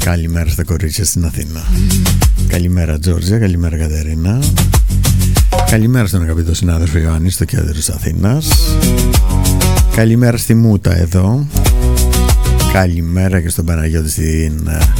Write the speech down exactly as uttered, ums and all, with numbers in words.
Καλημέρα στα κορίτσια στην Αθήνα. Καλημέρα Τζόρτζια, καλημέρα Κατερίνα. Καλημέρα στον αγαπητό συνάδελφο Ιωάννη στο κέντρο της Αθήνας. Καλημέρα στη Μούτα εδώ. Καλημέρα και στον Παναγιώτη στην